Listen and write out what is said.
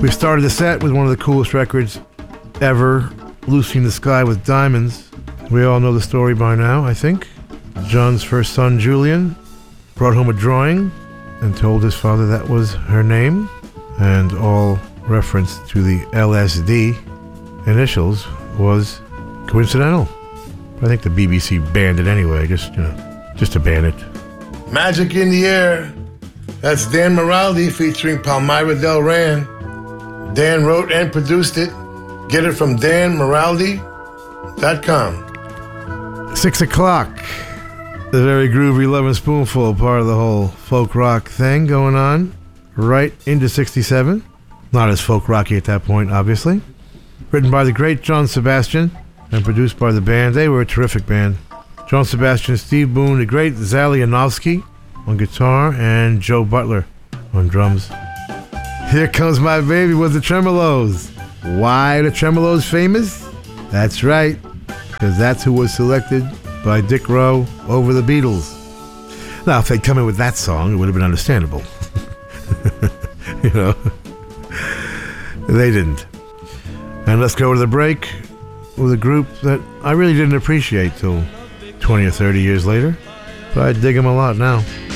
We started the set with one of the coolest records ever, Lucy in the Sky with Diamonds. We all know the story by now, I think. John's first son, Julian, brought home a drawing and told his father that was her name, and all reference to the LSD initials was coincidental. I think the BBC banned it anyway, just to ban it. Magic in the Air. That's Dan Maraldi featuring Palmyra Del Rey. Dan wrote and produced it. Get it from danmaraldi.com. 6 o'clock. The very groovy Lovin' Spoonful, part of the whole folk rock thing going on. Right into 67. Not as folk rocky at that point, obviously. Written by the great John Sebastian and produced by the band. They were a terrific band. John Sebastian, Steve Boone, the great Zalianovsky on guitar, and Joe Butler on drums. Here Comes My Baby was the Tremolos. Why are the Tremolos famous? That's right, because that's who was selected by Dick Rowe over the Beatles. Now, if they'd come in with that song, it would have been understandable. They didn't. And let's go to the break with a group that I really didn't appreciate till 20 or 30 years later, but I dig them a lot now.